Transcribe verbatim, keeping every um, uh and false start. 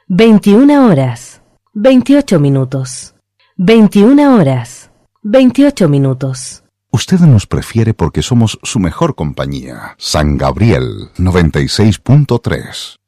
veintiuna horas, veintiocho minutos. veintiuna horas, veintiocho minutos. Usted nos prefiere porque somos su mejor compañía. San Gabriel noventa y seis punto tres.